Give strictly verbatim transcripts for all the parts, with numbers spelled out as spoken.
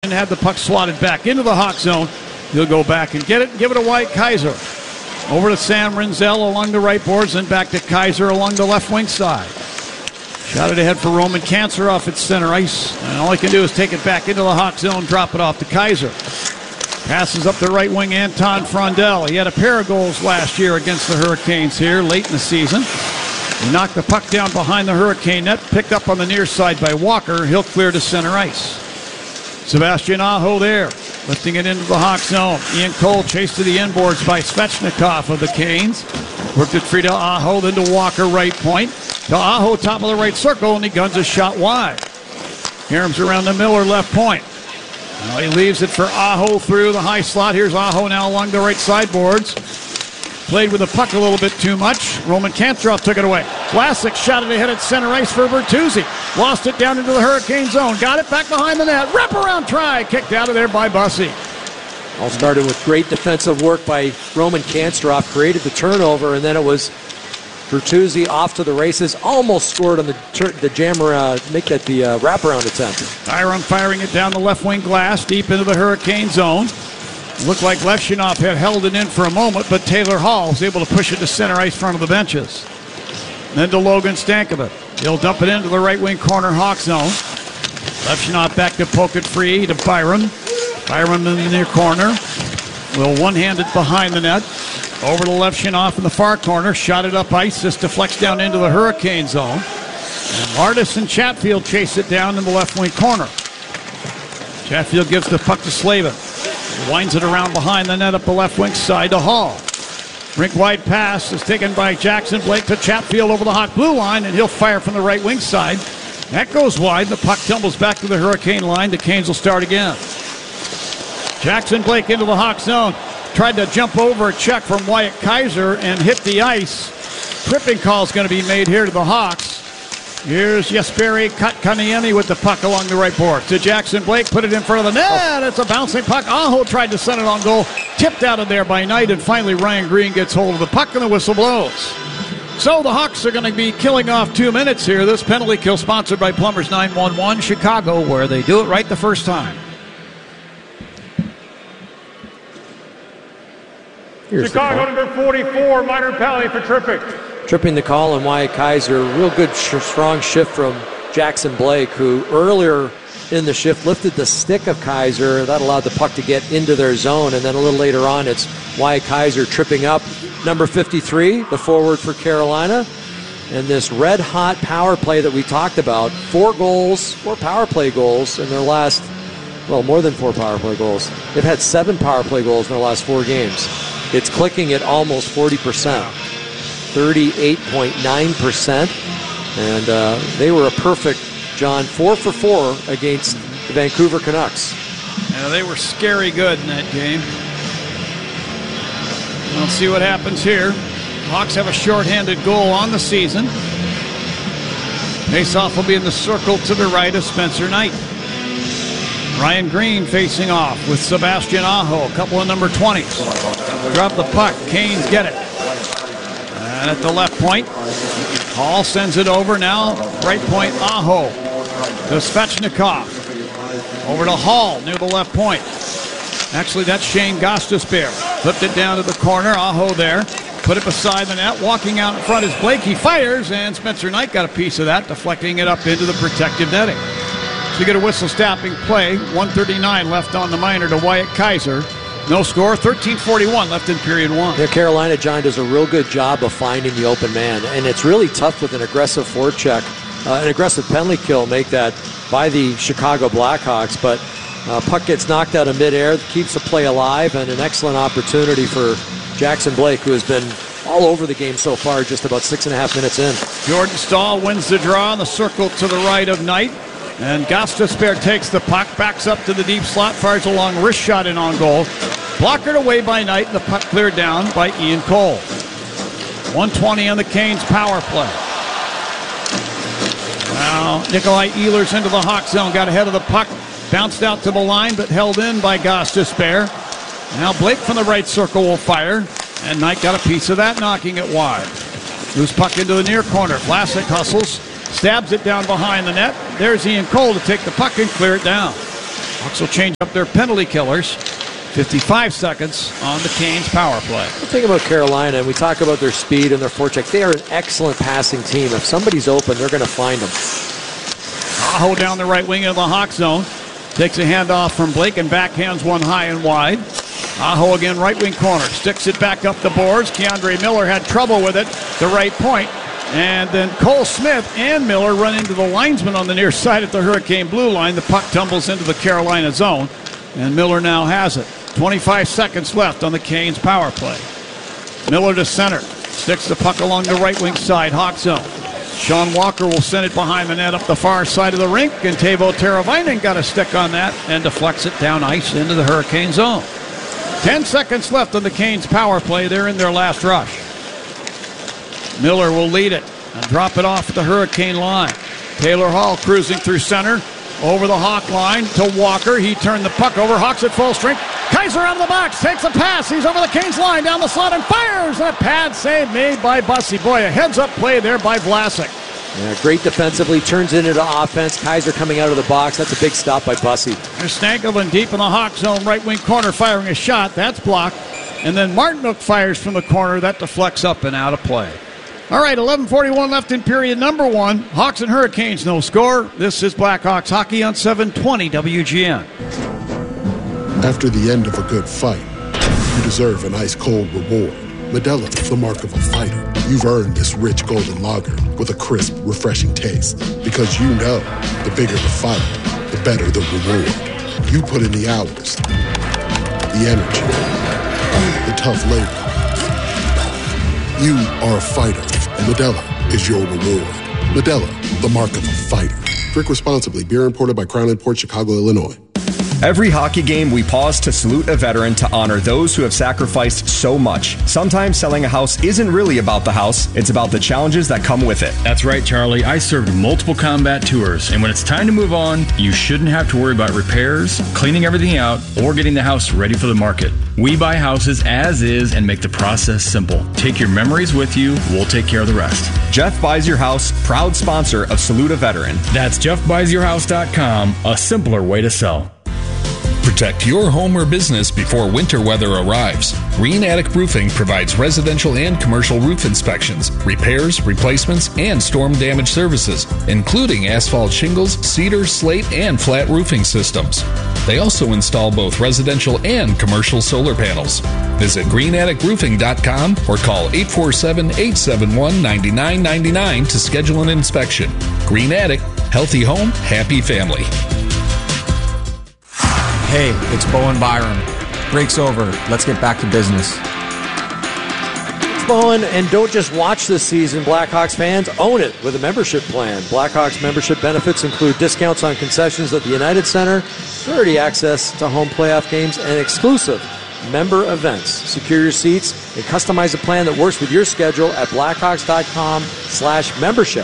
and had the puck swatted back into the Hawk zone. He'll go back and get it and give it to Wyatt Kaiser. Over to Sam Rinzel along the right boards and back to Kaiser along the left wing side. Shot it ahead for Roman Cancer off at center ice. And all he can do is take it back into the Hawk zone, drop it off to Kaiser. Passes up the right wing, Anton Frondel. He had a pair of goals last year against the Hurricanes here late in the season. He knocked the puck down behind the Hurricane net, picked up on the near side by Walker. He'll clear to center ice. Sebastian Aho there, lifting it into the Hawk zone. Ian Cole chased to the inboards by Svechnikov of the Canes. Worked it free to Aho, then to Walker, right point. To Aho, top of the right circle, and he guns a shot wide. Harem's around the Miller left point. Now he leaves it for Aho through the high slot. Here's Aho now along the right sideboards. Played with the puck a little bit too much. Roman Kantrov took it away. Vlasic shot it ahead at center ice for Bertuzzi. Lost it down into the Hurricane zone. Got it back behind the net. Wraparound try. Kicked out of there by Bussy. All started with great defensive work by Roman Kantrov. Created the turnover, and then it was Bertuzzi off to the races. Almost scored on the tur- the jammer, uh, make that the uh, wraparound attempt. Byram firing it down the left wing glass, deep into the Hurricane zone. Looked like Levshinov had held it in for a moment, but Taylor Hall was able to push it to center ice front of the benches. Then to Logan Stankovic. He'll dump it into the right wing corner Hawk zone. Levshinov back to poke it free to Byram. Byram in the near corner. Will one-hand it behind the net. Over to Levshinov in the far corner. Shot it up ice. This deflects down into the Hurricane zone. And Martis and Chatfield chase it down in the left wing corner. Chatfield gives the puck to Slavin. Winds it around behind the net up the left wing side to Hall. Rink wide pass is taken by Jackson Blake to Chatfield over the Hawk blue line, and he'll fire from the right wing side. That goes wide. The puck tumbles back to the Hurricane line. The Canes will start again. Jackson Blake into the Hawk zone. Tried to jump over a check from Wyatt Kaiser and hit the ice. Tripping call is going to be made here to the Hawks. Here's Jesperi Kotkaniemi with the puck along the right board. To Jackson Blake, put it in front of the net. It's a bouncing puck. Aho tried to send it on goal. Tipped out of there by Knight, and finally Ryan Green gets hold of the puck, and the whistle blows. So the Hawks are going to be killing off two minutes here. This penalty kill sponsored by Plumbers nine one one Chicago, where they do it right the first time. Here's Chicago number forty-four, minor penalty for tripping. Tripping the call on Wyatt Kaiser. Real good, sh- strong shift from Jackson Blake, who earlier in the shift lifted the stick of Kaiser. That allowed the puck to get into their zone. And then a little later on, it's Wyatt Kaiser tripping up number fifty-three, the forward for Carolina. And this red-hot power play that we talked about, four goals, four power play goals in their last, well, more than four power play goals. They've had seven power play goals in their last four games. It's clicking at almost forty percent. thirty-eight point nine percent, and uh, they were a perfect, John, four for four against the Vancouver Canucks. Yeah, they were scary good in that game. We'll see what happens here. Hawks have a shorthanded goal on the season. Face-off will be in the circle to the right of Spencer Knight. Ryan Green facing off with Sebastian Aho, a couple of number twenties. Drop the puck, Canes get it. And at the left point, Hall sends it over now. Right point, Aho to Svechnikov. Over to Hall near the left point. Actually, that's Shane Gostisbehere. Flipped it down to the corner. Aho there. Put it beside the net. Walking out in front is Blake. He fires, and Spencer Knight got a piece of that, deflecting it up into the protective netting. So you get a whistle-stopping play. one thirty-nine left on the minor to Wyatt Kaiser. No score, thirteen forty-one left in period one. Yeah, Carolina, John, does a real good job of finding the open man, and it's really tough with an aggressive forecheck, uh, an aggressive penalty kill, make that by the Chicago Blackhawks, but uh, puck gets knocked out of midair, keeps the play alive, and an excellent opportunity for Jackson Blake, who has been all over the game so far, just about six and a half minutes in. Jordan Stahl wins the draw in the circle to the right of Knight. And Gostisbehere takes the puck, backs up to the deep slot, fires a long wrist shot in on goal. Blockered away by Knight, and the puck cleared down by Ian Cole. one twenty on the Canes power play. Now Nikolai Ehlers into the Hawk zone, got ahead of the puck, bounced out to the line, but held in by Gostisbehere. Now Blake from the right circle will fire, and Knight got a piece of that, knocking it wide. Loose puck into the near corner. Vlasic hustles. Stabs it down behind the net. There's Ian Cole to take the puck and clear it down. Hawks will change up their penalty killers. fifty-five seconds on the Canes power play. The thing about Carolina, and we talk about their speed and their forecheck, they are an excellent passing team. If somebody's open, they're going to find them. Aho down the right wing of the Hawk zone. Takes a handoff from Blake and backhands one high and wide. Aho again, right wing corner. Sticks it back up the boards. Keandre Miller had trouble with it. The right point. And then Cole Smith and Miller run into the linesman on the near side at the Hurricane blue line. The puck tumbles into the Carolina zone. And Miller now has it. twenty-five seconds left on the Canes power play. Miller to center. Sticks the puck along the right wing side. Hawk zone. Sean Walker will send it behind the net up the far side of the rink. And Teuvo Teravainen got a stick on that and deflects it down ice into the Hurricane zone. Ten seconds left on the Canes power play. They're in their last rush. Miller will lead it and drop it off at the Hurricane line. Taylor Hall cruising through center. Over the Hawk line to Walker. He turned the puck over. Hawks at full strength. Kaiser out of the box. Takes a pass. He's over the Canes line. Down the slot and fires. A pad save made by Bussy. Boy, a heads-up play there by Vlasic. Yeah, great defensively. Turns it into offense. Kaiser coming out of the box. That's a big stop by Bussy. There's Stankoven deep in the Hawk zone. Right wing corner firing a shot. That's blocked. And then Martinook fires from the corner. That deflects up and out of play. All right, eleven forty-one left in period number one. Hawks and Hurricanes, no score. This is Blackhawks hockey on seven twenty W G N. After the end of a good fight, you deserve an ice-cold reward. Modelo, the mark of a fighter. You've earned this rich golden lager with a crisp, refreshing taste. Because you know, the bigger the fight, the better the reward. You put in the hours, the energy, the tough labor. You are a fighter, and Modelo is your reward. Modelo, the mark of a fighter. Drink responsibly. Beer imported by Crown Imports, Chicago, Illinois. Every hockey game, we pause to salute a veteran to honor those who have sacrificed so much. Sometimes selling a house isn't really about the house, it's about the challenges that come with it. That's right, Charlie. I served multiple combat tours, and when it's time to move on, you shouldn't have to worry about repairs, cleaning everything out, or getting the house ready for the market. We buy houses as is and make the process simple. Take your memories with you, we'll take care of the rest. Jeff Buys Your House, proud sponsor of Salute a Veteran. That's jeff buys your house dot com, a simpler way to sell. Protect your home or business before winter weather arrives. Green Attic Roofing provides residential and commercial roof inspections, repairs, replacements, and storm damage services, including asphalt shingles, cedar, slate, and flat roofing systems. They also install both residential and commercial solar panels. Visit green attic roofing dot com or call eight four seven, eight seven one, nine nine nine nine to schedule an inspection. Green Attic, healthy home, happy family. Hey, it's Bowen Byram. Break's over. Let's get back to business. Bowen, and don't just watch this season, Blackhawks fans. Own it with a membership plan. Blackhawks membership benefits include discounts on concessions at the United Center, priority access to home playoff games, and exclusive member events. Secure your seats and customize a plan that works with your schedule at blackhawks dot com slash membership.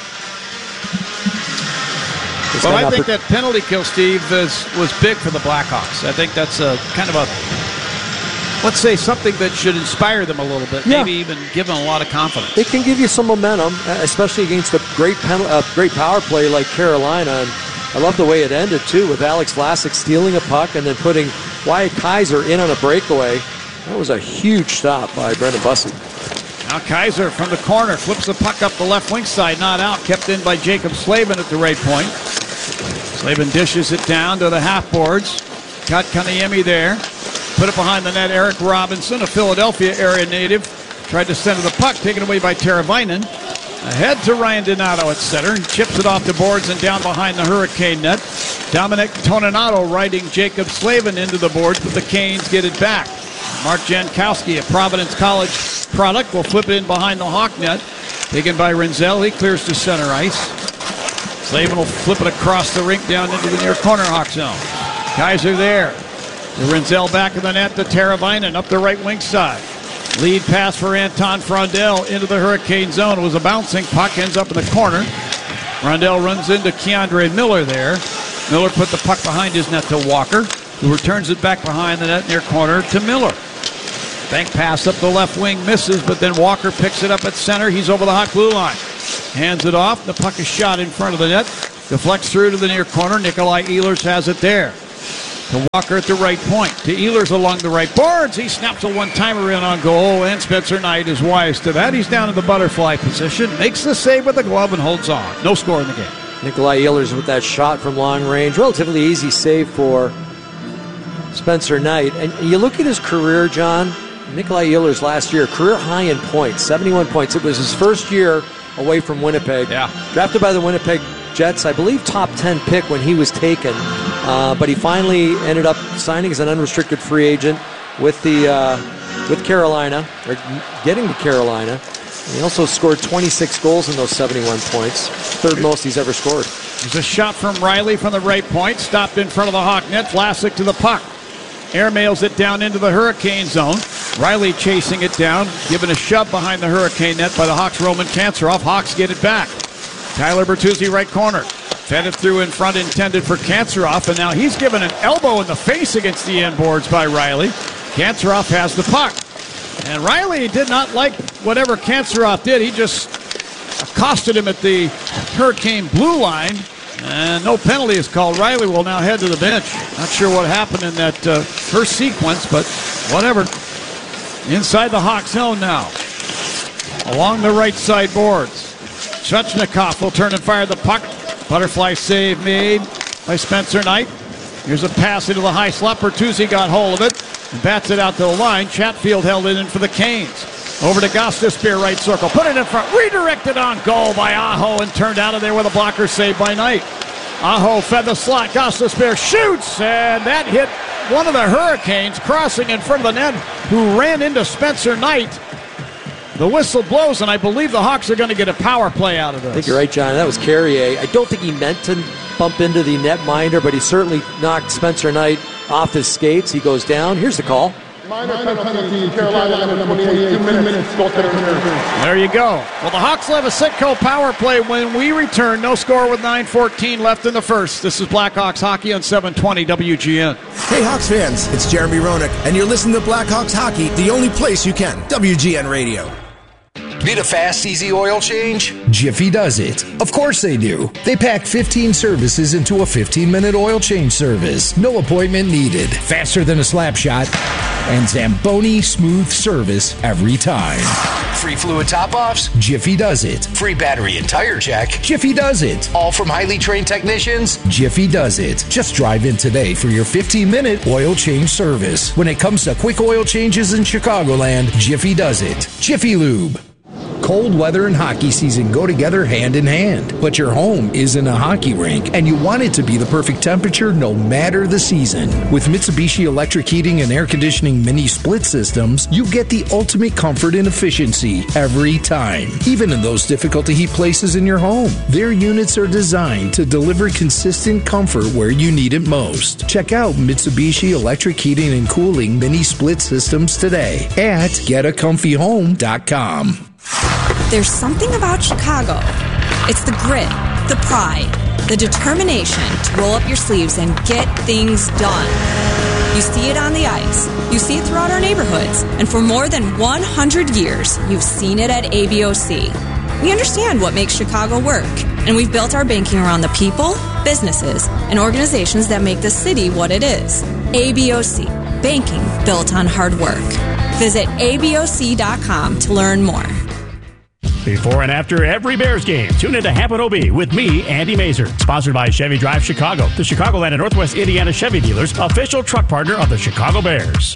Well, I think that penalty kill, Steve, is, was big for the Blackhawks. I think that's a kind of a, let's say, something that should inspire them a little bit, yeah. Maybe even give them a lot of confidence. It can give you some momentum, especially against a great pen, a great power play like Carolina. And I love the way it ended, too, with Alex Vlasic stealing a puck and then putting Wyatt Kaiser in on a breakaway. That was a huge stop by Brendan Bussy. Now Kaiser from the corner flips the puck up the left wing side, not out, kept in by Jacob Slavin at the right point. Slavin dishes it down to the half boards. Got Kaniemi there. Put it behind the net. Eric Robinson, a Philadelphia area native, tried to center the puck, taken away by Teravainen. Ahead to Ryan Donato at center. He chips it off the boards and down behind the Hurricane net. Dominic Toninato riding Jacob Slavin into the boards, but the Canes get it back. Mark Jankowski, a Providence College product, will flip it in behind the Hawk net. Taken by Renzel. He clears to center ice. Slavin will flip it across the rink down into the near corner Hawk zone. Kaiser there. To Renzel back in the net to Teravainen up the right wing side. Lead pass for Anton Frondell into the Hurricane zone. It was a bouncing puck, ends up in the corner. Frondell runs into Keandre Miller there. Miller put the puck behind his net to Walker, who returns it back behind the net near corner to Miller. Bank pass up the left wing, misses, but then Walker picks it up at center. He's over the Hawk blue line. Hands it off. The puck is shot in front of the net. Deflects through to the near corner. Nikolai Ehlers has it there. To Walker at the right point. To Ehlers along the right boards. He snaps a one-timer in on goal, and Spencer Knight is wise to that. He's down in the butterfly position, makes the save with the glove, and holds on. No score in the game. Nikolai Ehlers with that shot from long range. Relatively easy save for Spencer Knight. And you look at his career, John. Nikolai Ehlers last year, career high in points, seventy-one points. It was his first year away from Winnipeg. Yeah. Drafted by the Winnipeg Jets, I believe top ten pick when he was taken. Uh, but he finally ended up signing as an unrestricted free agent with the uh, with Carolina, or getting to Carolina. He also scored twenty-six goals in those seventy-one points, third most he's ever scored. There's a shot from Riley from the right point, stopped in front of the Hawk net. Vlasic to the puck. Airmails it down into the Hurricane zone. Riley chasing it down, given a shove behind the Hurricane net by the Hawks' Roman Kanserov. Hawks get it back. Tyler Bertuzzi right corner. Fed it through in front, intended for Kanserov, and now he's given an elbow in the face against the end boards by Riley. Kanserov has the puck. And Riley did not like whatever Kanserov did. He just accosted him at the Hurricane blue line. And no penalty is called. Riley will now head to the bench. Not sure what happened in that uh, first sequence, but whatever. Inside the Hawk zone now. Along the right side boards. Svechnikov will turn and fire the puck. Butterfly save made by Spencer Knight. Here's a pass into the high slot. Bertuzzi got hold of it and bats it out to the line. Chatfield held it in for the Canes. Over to Gostisbehere, right circle. Put it in front. Redirected on goal by Aho and turned out of there with a blocker save by Knight. Aho fed the slot. Gostisbehere shoots, and that hit one of the Hurricanes crossing in front of the net, who ran into Spencer Knight. The whistle blows, and I believe the Hawks are going to get a power play out of this. I think you're right, John. That was Carrier. I don't think he meant to bump into the netminder, but he certainly knocked Spencer Knight off his skates. He goes down. Here's the call. Minor penalty, Carolina, number twenty-eight, two minutes, there you go. Well, the Hawks will have a Citco power play when we return. No score with nine fourteen left in the first. This is Blackhawks Hockey on seven twenty W G N. Hey, Hawks fans, it's Jeremy Roenick, and you're listening to Blackhawks Hockey, the only place you can. W G N Radio. Need a fast, easy oil change? Jiffy does it. Of course they do. They pack fifteen services into a fifteen-minute oil change service. No appointment needed. Faster than a slap shot. And Zamboni smooth service every time. Free fluid top-offs? Jiffy does it. Free battery and tire check? Jiffy does it. All from highly trained technicians? Jiffy does it. Just drive in today for your fifteen-minute oil change service. When it comes to quick oil changes in Chicagoland, Jiffy does it. Jiffy Lube. Cold weather and hockey season go together hand in hand. But your home isn't a hockey rink, and you want it to be the perfect temperature no matter the season. With Mitsubishi electric heating and air conditioning mini split systems, you get the ultimate comfort and efficiency every time, even in those difficult to heat places in your home. Their units are designed to deliver consistent comfort where you need it most. Check out Mitsubishi electric heating and cooling mini split systems today at get a comfy home dot com. There's something about Chicago. It's the grit, the pride, the determination to roll up your sleeves and get things done. You see it on the ice. You see it throughout our neighborhoods. And for more than one hundred years, you've seen it at A B O C. We understand what makes Chicago work, and we've built our banking around the people, businesses, and organizations that make the city what it is. A B O C, banking built on hard work. Visit A B O C dot com to learn more. Before and after every Bears game, tune into Hampton O B with me, Andy Mazer. Sponsored by Chevy Drive Chicago, the Chicagoland and Northwest Indiana Chevy dealers, official truck partner of the Chicago Bears.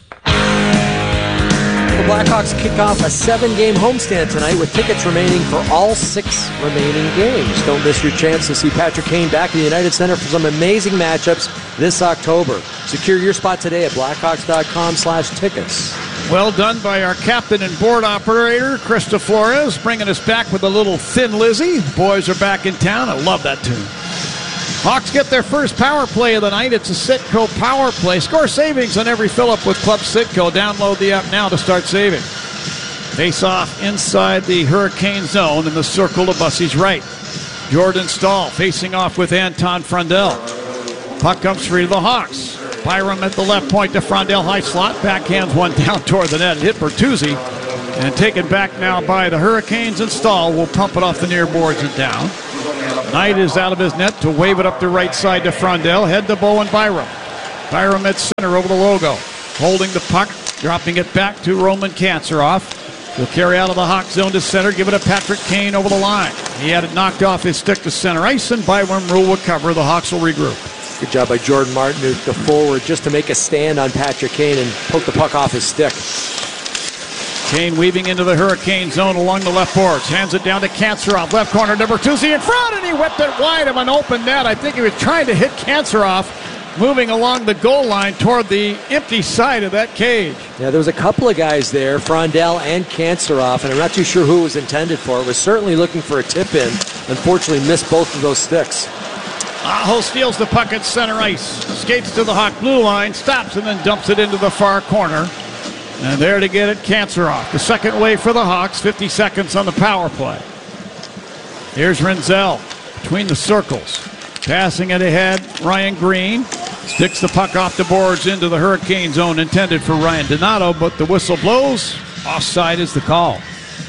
The Blackhawks kick off a seven-game homestand tonight with tickets remaining for all six remaining games. Don't miss your chance to see Patrick Kane back at the United Center for some amazing matchups this October. Secure your spot today at blackhawks dot com slash tickets. Well done by our captain and board operator, Krista Flores, bringing us back with a little Thin Lizzy. The boys are back in town. I love that tune. Hawks get their first power play of the night. It's a Citco power play. Score savings on every fill-up with Club Citco. Download the app now to start saving. Face off inside the Hurricane zone in the circle to Bussy's right. Jordan Stahl facing off with Anton Frundell. Puck comes free to the Hawks. Byram at the left point to Frondell, high slot. Backhands one down toward the net. Hit Bertuzzi. And taken back now by the Hurricanes, and Stahl will pump it off the near boards and down. Knight is out of his net to wave it up the right side to Frondell. Head to Bowen Byram. Byram at center over the logo. Holding the puck, dropping it back to Roman Kanserov. He'll carry out of the Hawk zone to center, give it to Patrick Kane over the line. He had it knocked off his stick to center ice, and Byram will recover. The Hawks will regroup. Good job by Jordan Martin, the forward, just to make a stand on Patrick Kane and poke the puck off his stick. Kane weaving into the Hurricane zone along the left boards. Hands it down to Kanserov. Left corner, number two, in front, and he whipped it wide of an open net. I think he was trying to hit Kanserov, moving along the goal line toward the empty side of that cage. Yeah, there was a couple of guys there, Frondell and Kanserov, and I'm not too sure who it was intended for. It was certainly looking for a tip-in. Unfortunately, missed both of those sticks. Aho steals the puck at center ice. Skates to the Hawk blue line, stops, and then dumps it into the far corner. And there to get it, Kanserov. The second wave for the Hawks, fifty seconds on the power play. Here's Renzel between the circles. Passing it ahead, Ryan Green. Sticks the puck off the boards into the Hurricane zone intended for Ryan Donato, but the whistle blows. Offside is the call.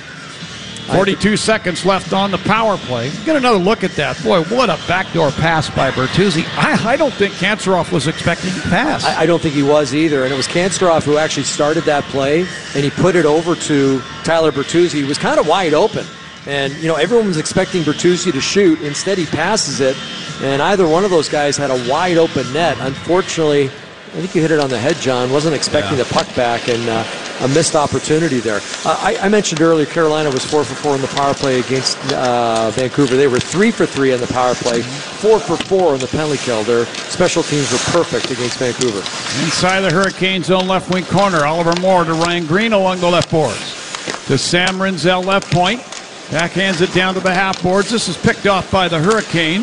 forty-two seconds left on the power play. Get another look at that. Boy, what a backdoor pass by Bertuzzi. I, I don't think Kanserov was expecting to pass. I, I don't think he was either. And it was Kanserov who actually started that play, and he put it over to Tyler Bertuzzi. He was kind of wide open. And, you know, everyone was expecting Bertuzzi to shoot. Instead, he passes it, and either one of those guys had a wide open net. Unfortunately, I think you hit it on the head, John. Wasn't expecting yeah. the puck back, and uh, a missed opportunity there. Uh, I, I mentioned earlier Carolina was four for four in the power play against uh, Vancouver. They were three for three in the power play, four for four in the penalty kill. Their special teams were perfect against Vancouver. Inside the Hurricane zone left wing corner, Oliver Moore to Ryan Green along the left boards. To Sam Renzel left point. Backhands it down to the half boards. This is picked off by the Hurricanes.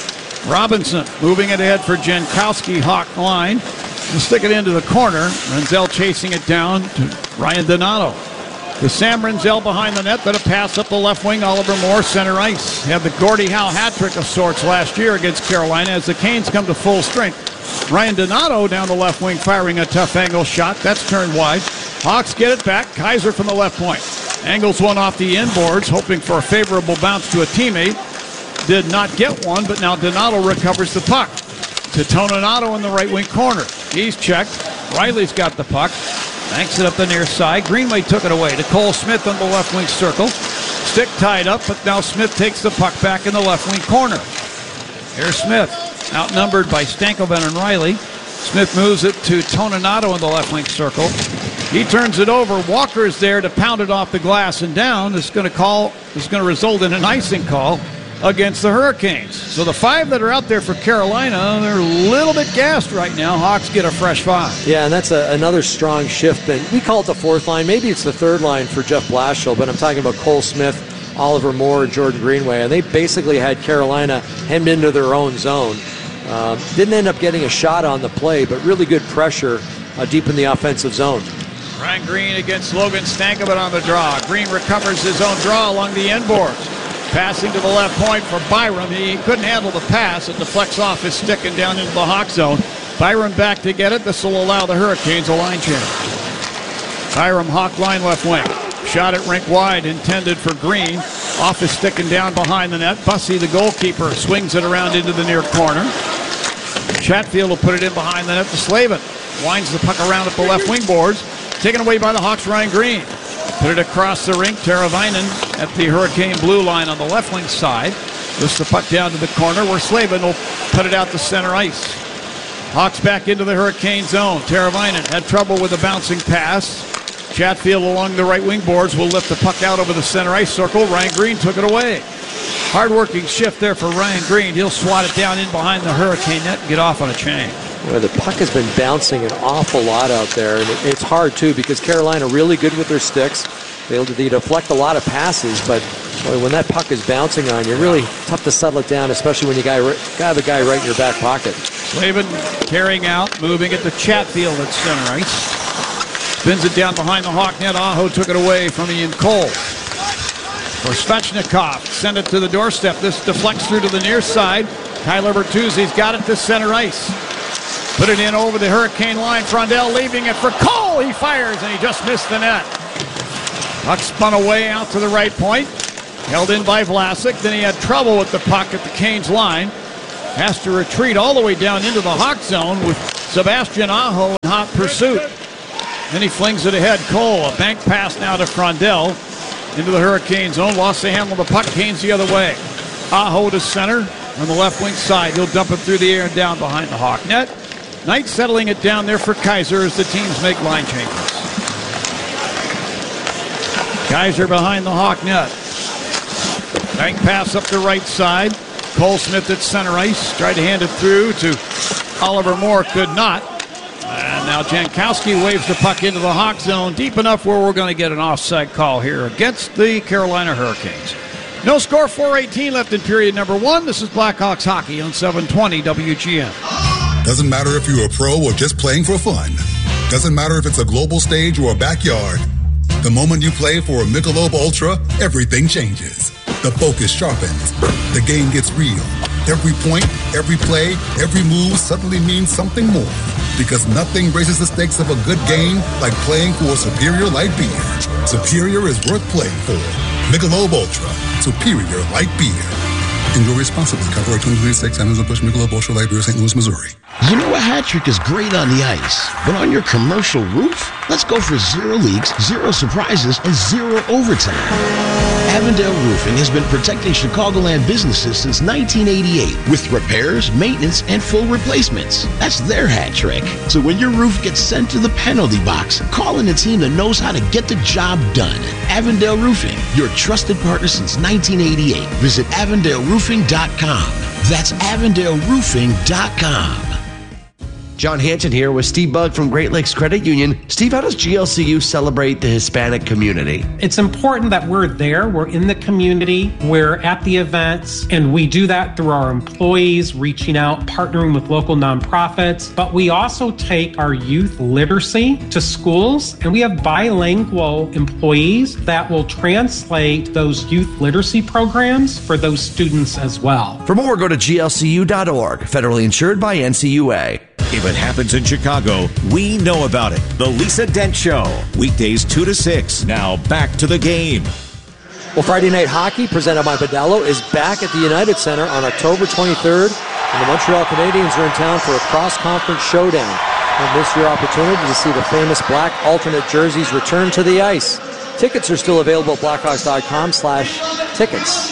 Robinson moving it ahead for Jankowski, Hawk line. To stick it into the corner. Renzel chasing it down to Ryan Donato. To Sam Renzel behind the net, but a pass up the left wing. Oliver Moore, center ice. Had the Gordie Howe hat trick of sorts last year against Carolina as the Canes come to full strength. Ryan Donato down the left wing firing a tough angle shot. That's turned wide. Hawks get it back. Kaiser from the left point. Angles one off the inboards, hoping for a favorable bounce to a teammate. Did not get one, but now Donato recovers the puck. To Toninato in the right wing corner. He's checked. Riley's got the puck. Banks it up the near side. Greenway took it away to Cole Smith on the left wing circle. Stick tied up, but now Smith takes the puck back in the left wing corner. Here's Smith, outnumbered by Stankoven and Riley. Smith moves it to Toninato in the left wing circle. He turns it over. Walker is there to pound it off the glass and down. This is going to call. This is going to result in an icing call against the Hurricanes. So the five that are out there for Carolina, they're a little bit gassed right now. Hawks get a fresh five. Yeah, and that's a, another strong shift. And we call it the fourth line. Maybe it's the third line for Jeff Blashill, but I'm talking about Cole Smith, Oliver Moore, and Jordan Greenway. And they basically had Carolina hemmed into their own zone. Um, didn't end up getting a shot on the play, but really good pressure uh, deep in the offensive zone. Ryan Green against Logan Stankoven on the draw. Green recovers his own draw along the end boards. Passing to the left point for Byram. He couldn't handle the pass. It deflects off his stick and down into the Hawk zone. Byram back to get it. This will allow the Hurricanes a line change. Byram, Hawk line left wing. Shot at rink wide, intended for Green. Off his stick and down behind the net. Bussey, the goalkeeper, swings it around into the near corner. Chatfield will put it in behind the net to Slavin. Winds the puck around at the left wing boards. Taken away by the Hawks, Ryan Green. Put it across the rink. Teravainen at the Hurricane blue line on the left wing side. Lifts the puck down to the corner where Slavin will put it out to center ice. Hawks back into the Hurricane zone. Teravainen had trouble with the bouncing pass. Chatfield along the right wing boards will lift the puck out over the center ice circle. Ryan Green took it away. Hard-working shift there for Ryan Green. He'll swat it down in behind the Hurricane net and get off on a chain. Well, the puck has been bouncing an awful lot out there, and it's hard, too, because Carolina really good with their sticks. They, they deflect a lot of passes, but boy, when that puck is bouncing on you, really tough to settle it down, especially when you got a guy right in your back pocket. Slavin carrying out, moving it to Chatfield at center ice. Spins it down behind the Hawk net. Aho took it away from Ian Cole. For Svechnikov, send it to the doorstep. This deflects through to the near side. Tyler Bertuzzi's got it to center ice. Put it in over the Hurricane line. Frondell leaving it for Cole. He fires, and he just missed the net. Puck spun away out to the right point. Held in by Vlasic. Then he had trouble with the puck at the Canes line. Has to retreat all the way down into the Hawk zone with Sebastian Aho in hot pursuit. Then he flings it ahead. Cole, a bank pass now to Frondell. Into the Hurricane zone. Lost the handle of the puck. Canes the other way. Aho to center on the left wing side. He'll dump it through the air and down behind the Hawk net. Knight settling it down there for Kaiser as the teams make line changes. Kaiser behind the Hawk net. Bank pass up the right side. Cole Smith at center ice. Tried to hand it through to Oliver Moore. Could not. And now Jankowski waves the puck into the Hawk zone. Deep enough where we're going to get an offside call here against the Carolina Hurricanes. No score, four eighteen left in period number one. This is Blackhawks hockey on seven twenty W G N. Doesn't matter if you're a pro or just playing for fun. Doesn't matter if it's a global stage or a backyard. The moment you play for a Michelob Ultra, everything changes. The focus sharpens. The game gets real. Every point, every play, every move suddenly means something more. Because nothing raises the stakes of a good game like playing for a Superior Light Beer. Superior is worth playing for. Michelob Ultra. Superior Light Beer. Enjoy responsibly. Copyright twenty twenty-six. Anheuser-Busch Michelob Ultra Light Beer, Saint Louis, Missouri. You know a hat trick is great on the ice, but on your commercial roof? Let's go for zero leaks, zero surprises, and zero overtime. Avondale Roofing has been protecting Chicagoland businesses since nineteen eighty-eight with repairs, maintenance, and full replacements. That's their hat trick. So when your roof gets sent to the penalty box, call in a team that knows how to get the job done. Avondale Roofing, your trusted partner since nineteen eighty-eight. Visit avondale roofing dot com. That's avondale roofing dot com. John Hanson here with Steve Bugg from Great Lakes Credit Union. Steve, how does G L C U celebrate the Hispanic community? It's important that we're there, we're in the community, we're at the events, and we do that through our employees, reaching out, partnering with local nonprofits. But we also take our youth literacy to schools, and we have bilingual employees that will translate those youth literacy programs for those students as well. For more, go to G L C U dot org, federally insured by N C U A. If it happens in Chicago, we know about it. The Lisa Dent Show. Weekdays two to six. Now back to the game. Well, Friday Night Hockey, presented by Modelo, is back at the United Center on October twenty-third. And the Montreal Canadiens are in town for a cross-conference showdown. Don't miss your opportunity to see the famous black alternate jerseys return to the ice. Tickets are still available at blackhawks.com slash tickets.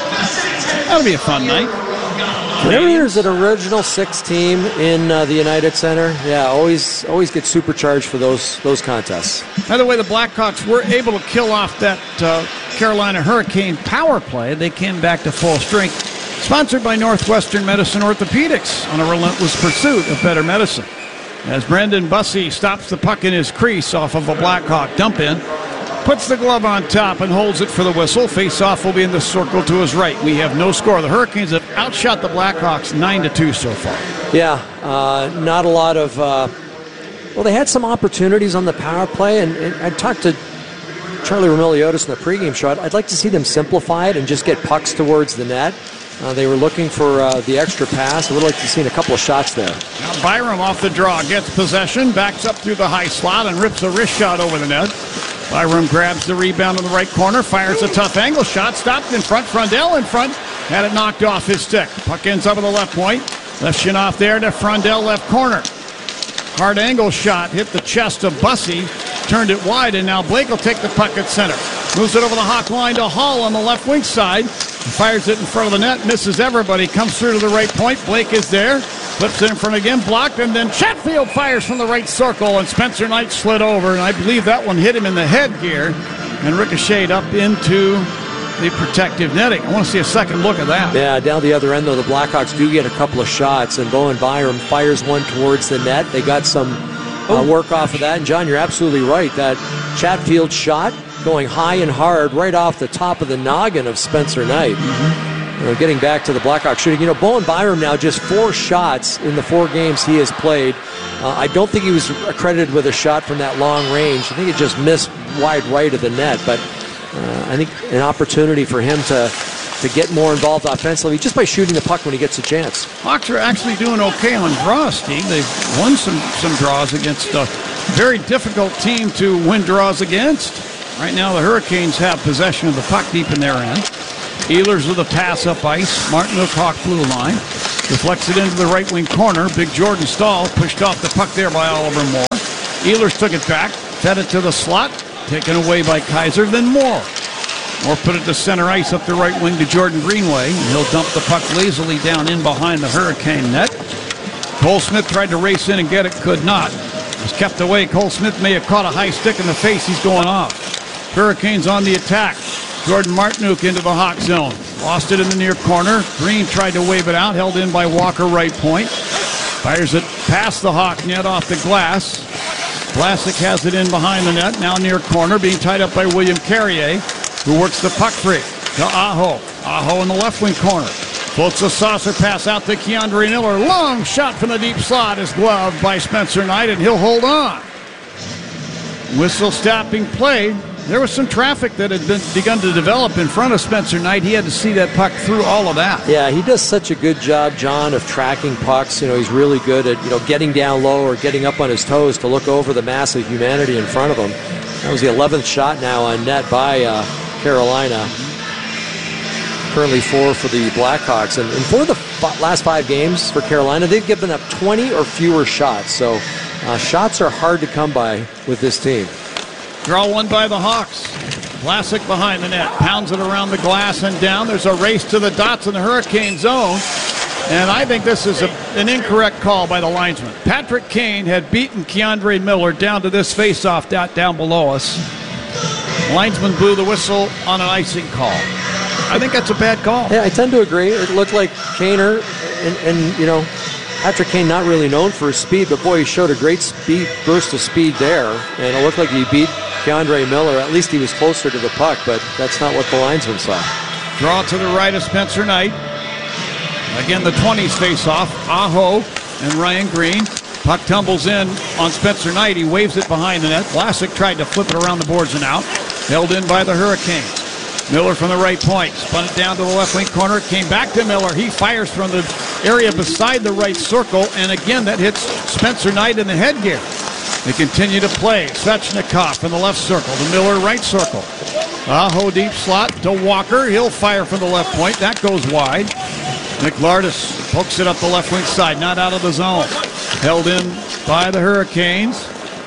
That'll be a fun night. Whenever there's an original six team in uh, the United Center, yeah, always always get supercharged for those those contests. By the way, the Blackhawks were able to kill off that uh, Carolina Hurricane power play. They came back to full strength. Sponsored by Northwestern Medicine Orthopedics on a relentless pursuit of better medicine. As Brendan Bussey stops the puck in his crease off of a Blackhawk dump-in, puts the glove on top and holds it for the whistle. Face-off will be in the circle to his right. We have no score. The Hurricanes have outshot the Blackhawks nine to two so far. Yeah, uh, not a lot of... Uh, well, they had some opportunities on the power play, and, and I talked to Charlie Romiliotis in the pregame show. I'd, I'd like to see them simplify it and just get pucks towards the net. Uh, they were looking for uh, the extra pass. I would like to see a couple of shots there. Now Byram off the draw, gets possession, backs up through the high slot, and rips a wrist shot over the net. Byram grabs the rebound in the right corner, fires a tough angle shot, stopped in front, Frondell in front, had it knocked off his stick. Puck ends up at the left point, left shin off there to Frondell left corner. Hard angle shot, hit the chest of Bussey, turned it wide, and now Blake will take the puck at center. Moves it over the Hawk line to Hall on the left wing side, fires it in front of the net, misses everybody, comes through to the right point, Blake is there. Flips it in front again, blocked, and then Chatfield fires from the right circle, and Spencer Knight slid over, and I believe that one hit him in the headgear and ricocheted up into the protective netting. I want to see a second look at that. Yeah, down the other end, though, the Blackhawks do get a couple of shots, and Bowen Byram fires one towards the net. They got some uh, work off of that, and John, you're absolutely right. That Chatfield shot going high and hard right off the top of the noggin of Spencer Knight. Mm-hmm. You know, getting back to the Blackhawks shooting, you know, Bowen Byram now just four shots in the four games he has played. Uh, I don't think he was accredited with a shot from that long range. I think it just missed wide right of the net. But uh, I think an opportunity for him to to get more involved offensively just by shooting the puck when he gets a chance. Hawks are actually doing okay on draws, Steve. They've won some, some draws against a very difficult team to win draws against. Right now the Hurricanes have possession of the puck deep in their end. Ehlers with a pass up ice. Martin Hawk blue line. Deflects it into the right wing corner. Big Jordan Stahl pushed off the puck there by Oliver Moore. Ehlers took it back, fed it to the slot, taken away by Kaiser, then Moore. Moore put it to center ice up the right wing to Jordan Greenway. And he'll dump the puck lazily down in behind the Hurricane net. Cole Smith tried to race in and get it, could not. Was kept away. Cole Smith may have caught a high stick in the face. He's going off. Hurricanes on the attack. Jordan Martinook into the Hawk zone. Lost it in the near corner. Green tried to wave it out. Held in by Walker, right point. Fires it past the Hawk net off the glass. Vlasic has it in behind the net. Now near corner. Being tied up by William Carrier, who works the puck free to Aho. Aho in the left wing corner. Floats a saucer pass out to Keandre Miller. Long shot from the deep slot is gloved by Spencer Knight, and he'll hold on. Whistle stopping play. There was some traffic that had been begun to develop in front of Spencer Knight. He had to see that puck through all of that. Yeah, he does such a good job, John, of tracking pucks. You know, he's really good at, you know, getting down low or getting up on his toes to look over the mass of humanity in front of him. That was the eleventh shot now on net by uh, Carolina. Currently four for the Blackhawks. And, and for the f- last five games for Carolina, they've given up twenty or fewer shots. So uh, shots are hard to come by with this team. Draw one by the Hawks. Vlasic behind the net. Pounds it around the glass and down. There's a race to the dots in the Hurricane zone. And I think this is a, an incorrect call by the linesman. Patrick Kane had beaten Keandre Miller down to this faceoff dot down below us. Linesman blew the whistle on an icing call. I think that's a bad call. Yeah, I tend to agree. It looked like Kaner, and, and you know, Patrick Kane not really known for his speed, but boy, he showed a great speed burst of speed there, and it looked like he beat Keandre Miller. At least he was closer to the puck, but that's not what the linesman saw. Draw to the right of Spencer Knight. Again, the twenties face off. Aho and Ryan Green. Puck tumbles in on Spencer Knight. He waves it behind the net. Vlasic tried to flip it around the boards and out. Held in by the Hurricanes. Miller from the right point. Spun it down to the left wing corner. Came back to Miller. He fires from the area beside the right circle. And again, that hits Spencer Knight in the headgear. They continue to play. Svechnikov in the left circle. The Miller right circle. Aho deep slot to Walker. He'll fire from the left point. That goes wide. Nick Lardis pokes it up the left wing side. Not out of the zone. Held in by the Hurricanes.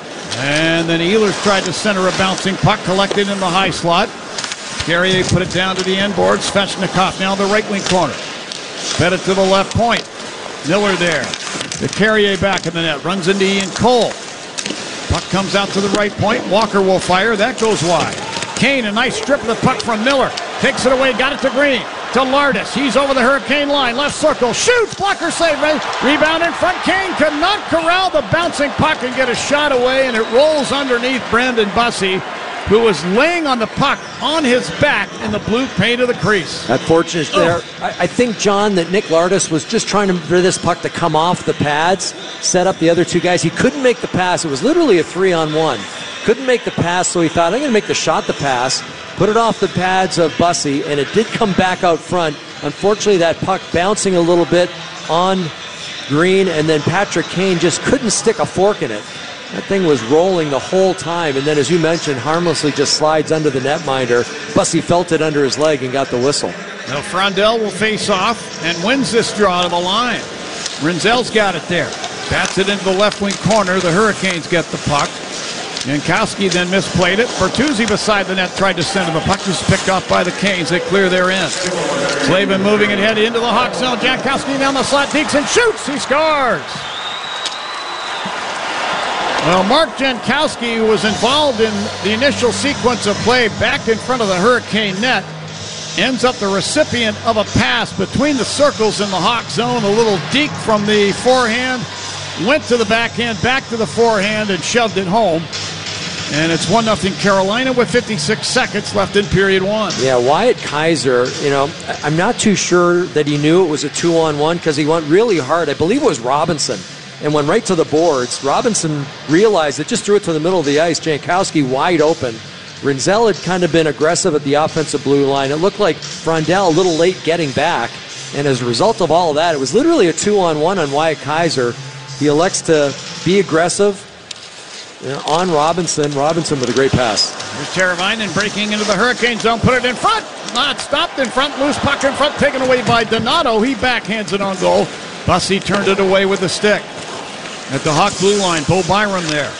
And then Ehlers tried to center a bouncing puck. Collected in the high slot. Carrier put it down to the end board. Svechnikov now the right wing corner. Fed it to the left point. Miller there. The Carrier back in the net. Runs into Ian Cole. Puck comes out to the right point. Walker will fire. That goes wide. Kane, a nice strip of the puck from Miller. Takes it away. Got it to Green. To Lardis. He's over the Hurricane line. Left circle. Shoots. Blocker save. Rebound in front. Kane could not corral the bouncing puck and get a shot away, and it rolls underneath Brandon Bussey, who was laying on the puck on his back in the blue paint of the crease. Unfortunate there. I, I think, John, that Nick Lardis was just trying to for this puck to come off the pads, set up the other two guys. He couldn't make the pass. It was literally a three-on-one. Couldn't make the pass, so he thought, I'm going to make the shot the pass, put it off the pads of Bussey, and it did come back out front. Unfortunately, that puck bouncing a little bit on Green, and then Patrick Kane just couldn't stick a fork in it. That thing was rolling the whole time, and then, as you mentioned, harmlessly just slides under the netminder. Bussey felt it under his leg and got the whistle. Now Frondell will face off and wins this draw to the line. Rinzel's got it there. Bats it into the left wing corner. The Hurricanes get the puck. Jankowski then misplayed it. Bertuzzi beside the net tried to center the puck. Was picked off by the Canes. They clear their end. Slavin moving it head into the Hawk zone. Jankowski down the slot. Deekson shoots. He scores. Well, Mark Jankowski, who was involved in the initial sequence of play back in front of the Hurricane net, ends up the recipient of a pass between the circles in the Hawk zone. A little deke from the forehand. Went to the backhand, back to the forehand, and shoved it home. And it's one nothing Carolina with fifty-six seconds left in period one. Yeah, Wyatt Kaiser, you know, I'm not too sure that he knew it was a two-on-one because he went really hard. I believe it was Robinson. And went right to the boards. Robinson realized it, just threw it to the middle of the ice. Jankowski wide open. Rinzel had kind of been aggressive at the offensive blue line. It looked like Frondell a little late getting back. And as a result of all of that, it was literally a two-on-one on Wyatt Kaiser. He elects to be aggressive you know, on Robinson. Robinson with a great pass. Here's Teravainen breaking into the Hurricane zone. Put it in front. Not stopped in front. Loose puck in front. Taken away by Donato. He backhands it on goal. Bussey turned it away with the stick. At the Hawk blue line, Bo Byram there.